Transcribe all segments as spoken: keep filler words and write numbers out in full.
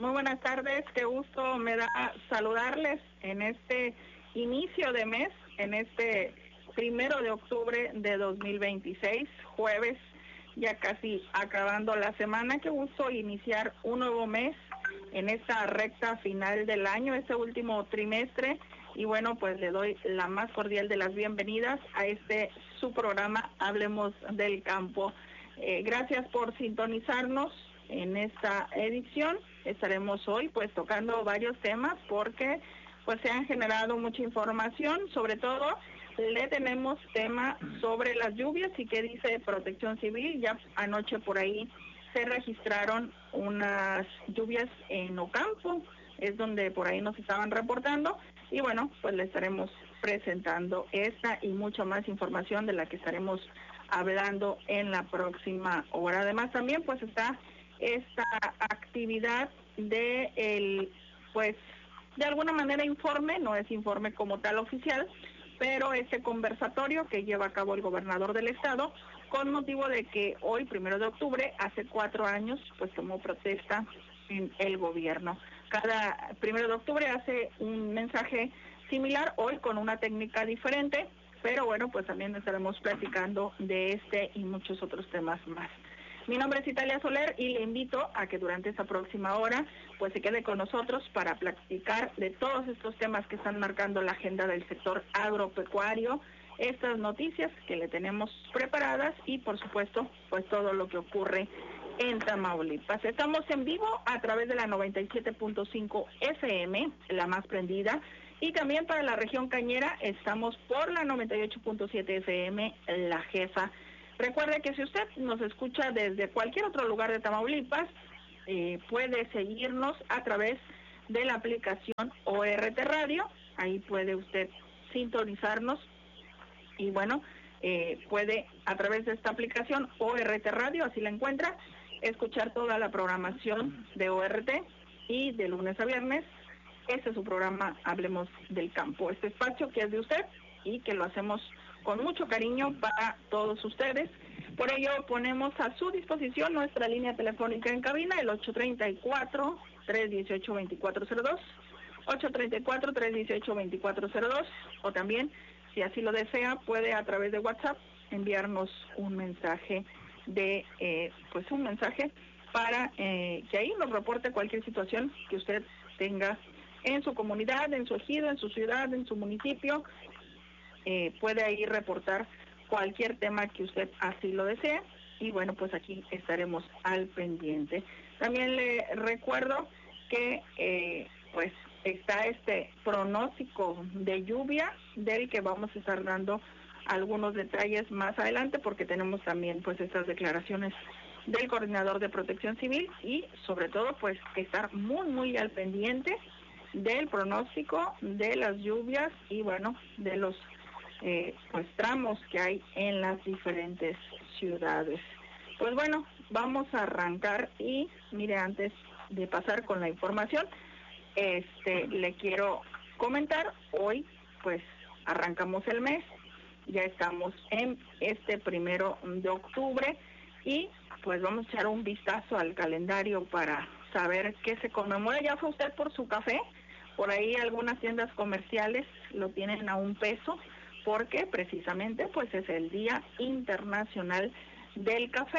Muy buenas tardes, qué gusto me da saludarles en este inicio de mes, en este primero de octubre de dos mil veintiséis, jueves, ya casi acabando la semana. Qué gusto iniciar un nuevo mes en esta recta final del año, este último trimestre. Y bueno, pues le doy la más cordial de las bienvenidas a este su programa Hablemos del Campo. Eh, gracias por sintonizarnos en esta edición. Estaremos hoy pues tocando varios temas porque pues se han generado mucha información. Sobre todo le tenemos tema sobre las lluvias y qué dice Protección Civil. Ya anoche por ahí se registraron unas lluvias en Ocampo, es donde por ahí nos estaban reportando. Y bueno, pues le estaremos presentando esta y mucha más información de la que estaremos hablando en la próxima hora. Además también pues está esta actividad de el, pues de alguna manera informe, no es informe como tal oficial, pero este conversatorio que lleva a cabo el gobernador del estado con motivo de que hoy, primero de octubre, hace cuatro años, pues tomó protesta en el gobierno. Cada primero de octubre hace un mensaje similar, hoy con una técnica diferente, pero bueno, pues también estaremos platicando de este y muchos otros temas más. Mi nombre es Italia Soler y le invito a que durante esta próxima hora pues se quede con nosotros para platicar de todos estos temas que están marcando la agenda del sector agropecuario, estas noticias que le tenemos preparadas y por supuesto pues todo lo que ocurre en Tamaulipas. Estamos en vivo a través de la noventa y siete punto cinco F M, la más prendida, y también para la región cañera estamos por la noventa y ocho punto siete F M, la jefa. Recuerde que si usted nos escucha desde cualquier otro lugar de Tamaulipas, eh, puede seguirnos a través de la aplicación O R T Radio, ahí puede usted sintonizarnos y bueno, eh, puede a través de esta aplicación O R T Radio, así la encuentra, escuchar toda la programación de O R T y de lunes a viernes, este es su programa Hablemos del Campo, este espacio que es de usted y que lo hacemos con mucho cariño para todos ustedes. Por ello ponemos a su disposición nuestra línea telefónica en cabina, el ocho tres cuatro, tres uno ocho, dos cuatro cero dos, ocho tres cuatro, tres uno ocho, dos cuatro cero dos, o también, si así lo desea, puede a través de WhatsApp enviarnos un mensaje de, eh, pues un mensaje para eh, que ahí nos reporte cualquier situación que usted tenga en su comunidad, en su ejido, en su ciudad, en su municipio. Eh, puede ahí reportar cualquier tema que usted así lo desee y bueno, pues aquí estaremos al pendiente. También le recuerdo que eh, pues está este pronóstico de lluvia del que vamos a estar dando algunos detalles más adelante porque tenemos también pues estas declaraciones del coordinador de Protección Civil y sobre todo pues estar muy muy al pendiente del pronóstico de las lluvias y bueno, de los Eh, pues tramos que hay en las diferentes ciudades. Pues bueno, vamos a arrancar y mire, antes de pasar con la información, este le quiero comentar, hoy pues arrancamos el mes, ya estamos en este primero de octubre y pues vamos a echar un vistazo al calendario para saber qué se conmemora. ¿Ya fue usted por su café? Por ahí algunas tiendas comerciales lo tienen a un peso, porque precisamente pues es el Día Internacional del Café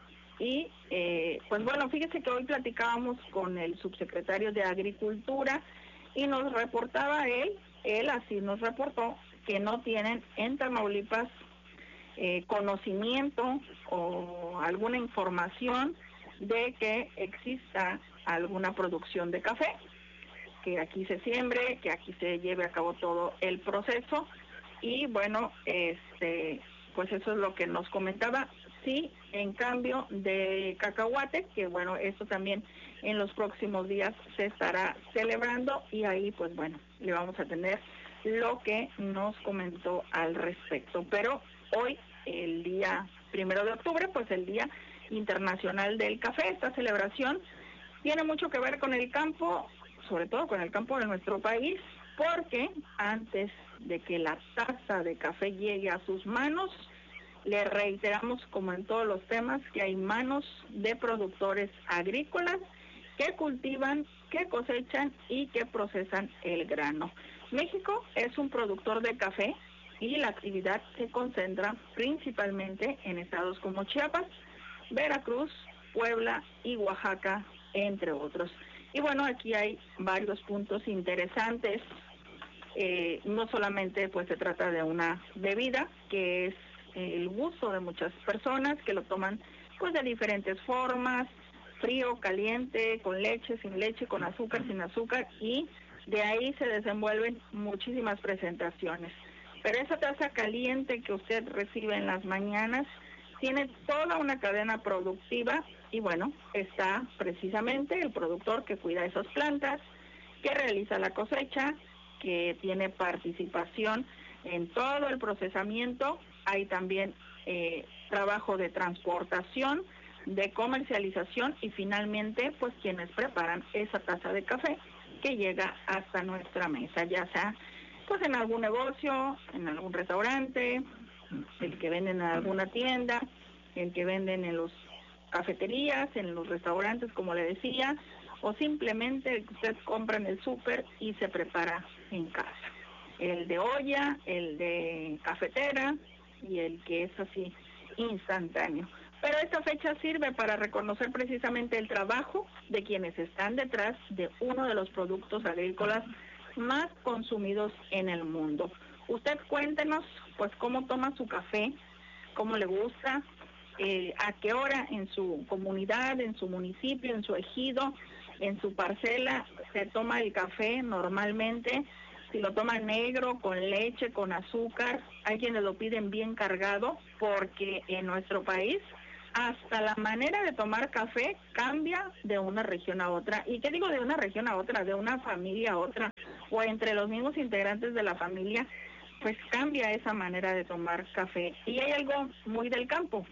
y eh, pues bueno, fíjese que hoy platicábamos con el subsecretario de Agricultura y nos reportaba él, él así nos reportó que no tienen en Tamaulipas eh, conocimiento o alguna información de que exista alguna producción de café, que aquí se siembre, que aquí se lleve a cabo todo el proceso. Y bueno, este, pues eso es lo que nos comentaba. Sí, en cambio de cacahuate, que bueno, eso también en los próximos días se estará celebrando y ahí pues bueno, le vamos a tener lo que nos comentó al respecto. Pero hoy, el día primero de octubre, pues el Día Internacional del Café, esta celebración tiene mucho que ver con el campo, sobre todo con el campo de nuestro país, porque antes de que la taza de café llegue a sus manos, le reiteramos, como en todos los temas, que hay manos de productores agrícolas que cultivan, que cosechan y que procesan el grano. México es un productor de café y la actividad se concentra principalmente en estados como Chiapas, Veracruz, Puebla y Oaxaca, entre otros. Y bueno, aquí hay varios puntos interesantes. Eh, no solamente pues se trata de una bebida, que es el gusto de muchas personas que lo toman pues de diferentes formas, frío, caliente, con leche, sin leche, con azúcar, sin azúcar, y de ahí se desenvuelven muchísimas presentaciones. Pero esa taza caliente que usted recibe en las mañanas tiene toda una cadena productiva y bueno, está precisamente el productor que cuida esas plantas, que realiza la cosecha, que tiene participación en todo el procesamiento. Hay también eh, trabajo de transportación, de comercialización y finalmente pues quienes preparan esa taza de café que llega hasta nuestra mesa, ya sea pues en algún negocio, en algún restaurante, el que venden en alguna tienda, el que venden en los cafeterías, en los restaurantes, como le decía, o simplemente el que usted compra en el súper y se prepara en casa. El de olla, el de cafetera y el que es así instantáneo. Pero esta fecha sirve para reconocer precisamente el trabajo de quienes están detrás de uno de los productos agrícolas más consumidos en el mundo. Usted cuéntenos, pues, cómo toma su café, cómo le gusta, eh, a qué hora en su comunidad, en su municipio, en su ejido, en su parcela se toma el café normalmente. Si lo toma negro, con leche, con azúcar, hay quienes lo piden bien cargado, porque en nuestro país hasta la manera de tomar café cambia de una región a otra. ¿Y qué digo de una región a otra? De una familia a otra, o entre los mismos integrantes de la familia, pues cambia esa manera de tomar café. Y hay algo muy del campo.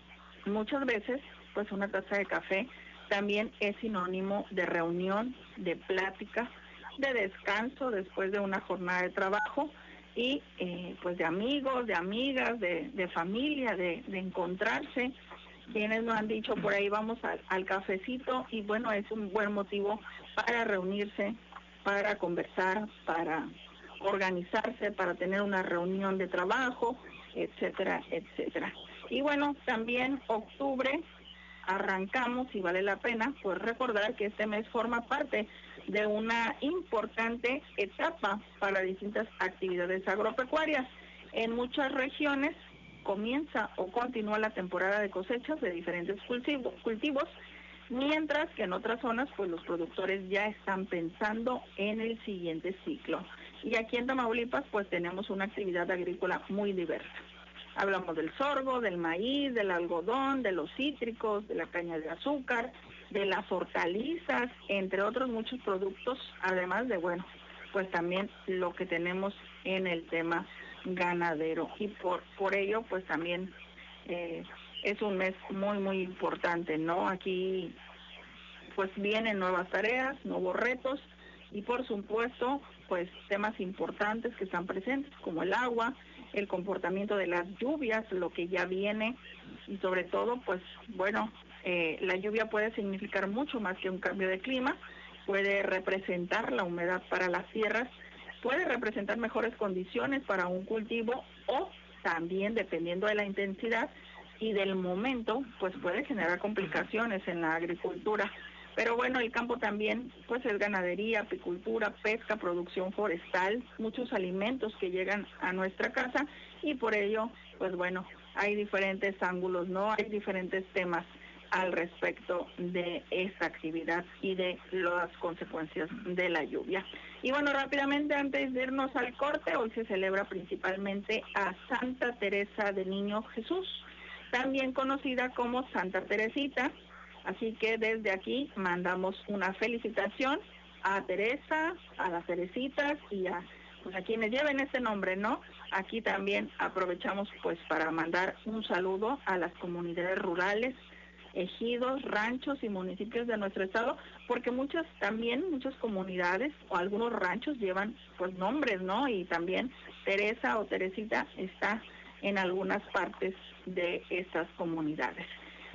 Muchas veces, pues una taza de café también es sinónimo de reunión, de plática, de descanso después de una jornada de trabajo y eh, pues de amigos, de amigas, de, de familia, de, de encontrarse. Quienes nos han dicho por ahí vamos al, al cafecito y bueno, es un buen motivo para reunirse, para conversar, para organizarse, para tener una reunión de trabajo, etcétera, etcétera. Y bueno, también octubre arrancamos, y vale la pena pues recordar que este mes forma parte de una importante etapa para distintas actividades agropecuarias. En muchas regiones comienza o continúa la temporada de cosechas de diferentes cultivo, cultivos, mientras que en otras zonas pues los productores ya están pensando en el siguiente ciclo. Y aquí en Tamaulipas pues tenemos una actividad agrícola muy diversa. Hablamos del sorgo, del maíz, del algodón, de los cítricos, de la caña de azúcar, de las hortalizas, entre otros muchos productos, además de, bueno, pues también lo que tenemos en el tema ganadero. Y por, por ello, pues también eh, es un mes muy, muy importante, ¿no? Aquí, pues vienen nuevas tareas, nuevos retos y, por supuesto, pues temas importantes que están presentes, como el agua, el comportamiento de las lluvias, lo que ya viene, y sobre todo, pues, bueno, eh, la lluvia puede significar mucho más que un cambio de clima, puede representar la humedad para las tierras, puede representar mejores condiciones para un cultivo o también, dependiendo de la intensidad y del momento, pues puede generar complicaciones en la agricultura. Pero bueno, el campo también, pues es ganadería, apicultura, pesca, producción forestal, muchos alimentos que llegan a nuestra casa y por ello, pues bueno, hay diferentes ángulos, ¿no? Hay diferentes temas al respecto de esta actividad y de las consecuencias de la lluvia. Y bueno, rápidamente, antes de irnos al corte, hoy se celebra principalmente a Santa Teresa del Niño Jesús, también conocida como Santa Teresita. Así que desde aquí mandamos una felicitación a Teresa, a las Teresitas y a, pues a quienes lleven este nombre, ¿no? Aquí también aprovechamos pues para mandar un saludo a las comunidades rurales, ejidos, ranchos y municipios de nuestro estado, porque muchas también, muchas comunidades o algunos ranchos llevan pues nombres, ¿no? Y también Teresa o Teresita está en algunas partes de estas comunidades. Y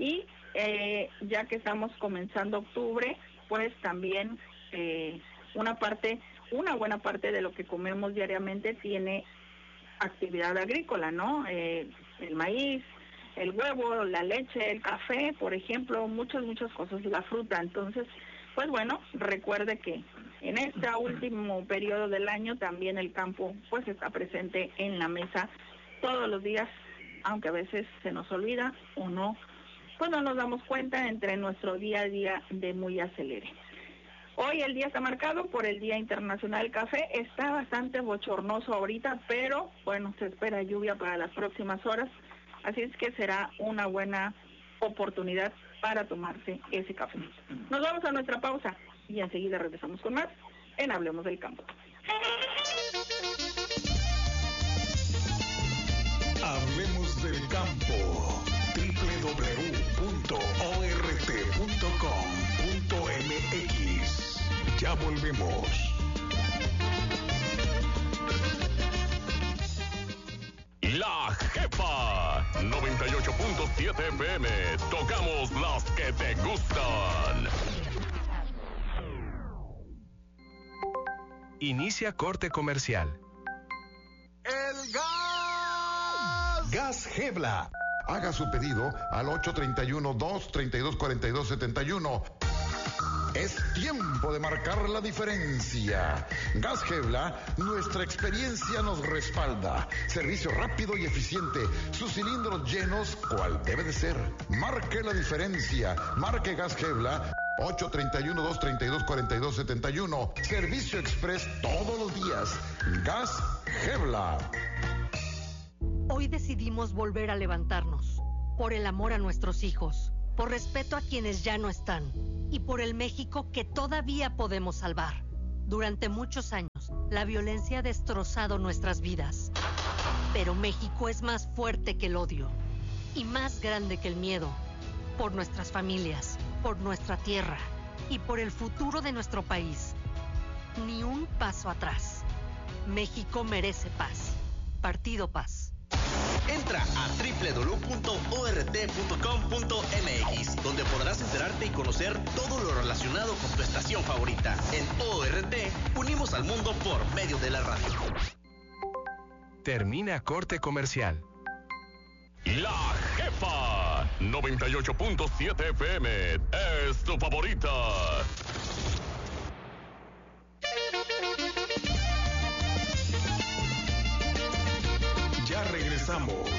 eh, ya que estamos comenzando octubre, pues también eh, una parte, una buena parte de lo que comemos diariamente tiene actividad agrícola, ¿no? Eh, el maíz, el huevo, la leche, el café, por ejemplo, muchas, muchas cosas, la fruta. Entonces, pues bueno, recuerde que en este último periodo del año también el campo pues está presente en la mesa todos los días, aunque a veces se nos olvida o no, pues no nos damos cuenta entre nuestro día a día de muy acelere. Hoy el día está marcado por el Día Internacional del Café, está bastante bochornoso ahorita, pero bueno, se espera lluvia para las próximas horas, así es que será una buena oportunidad para tomarse ese café. Nos vamos a nuestra pausa y enseguida regresamos con más en Hablemos del Campo. Hablemos del Campo. doble u doble u doble u punto o r t punto com punto m x. Ya volvemos. La Jefa noventa y ocho punto siete F M. Tocamos las que te gustan. Inicia corte comercial. El gas. Gas Gebla. Haga su pedido al ocho tres uno, dos tres dos, cuatro dos siete uno. Es tiempo de marcar la diferencia. Gas Gebla, nuestra experiencia nos respalda. Servicio rápido y eficiente. Sus cilindros llenos, cual debe de ser. Marque la diferencia. Marque Gas Gebla. ocho tres uno, dos tres dos, cuatro dos siete uno. Servicio express todos los días. Gas Gebla. Hoy decidimos volver a levantarnos. Por el amor a nuestros hijos. Por respeto a quienes ya no están. Y por el México que todavía podemos salvar. Durante muchos años, la violencia ha destrozado nuestras vidas. Pero México es más fuerte que el odio. Y más grande que el miedo. Por nuestras familias, por nuestra tierra y por el futuro de nuestro país. Ni un paso atrás. México merece paz. Partido Paz. Entra a doble u doble u doble u punto o r t punto com punto m x, donde podrás enterarte y conocer todo lo relacionado con tu estación favorita. En O R T, unimos al mundo por medio de la radio. Termina corte comercial. La Jefa noventa y ocho punto siete F M es tu favorita. Ya regresamos.